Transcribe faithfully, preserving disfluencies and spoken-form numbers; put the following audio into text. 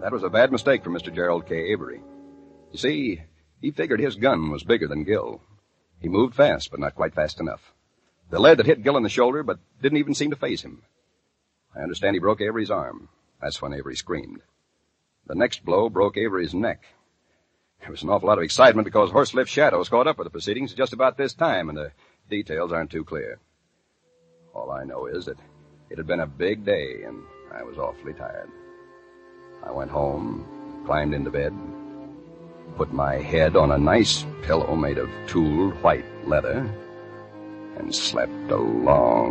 That was a bad mistake for Mister Gerald K. Avery. You see, he figured his gun was bigger than Gil. He moved fast, but not quite fast enough. The lead that hit Gil in the shoulder, but didn't even seem to faze him. I understand he broke Avery's arm. That's when Avery screamed. The next blow broke Avery's neck. There was an awful lot of excitement because Horselift Shadows caught up with the proceedings just about this time, and the details aren't too clear. All I know is that it had been a big day, and I was awfully tired. I went home, climbed into bed, put my head on a nice pillow made of tooled white leather, and slept a long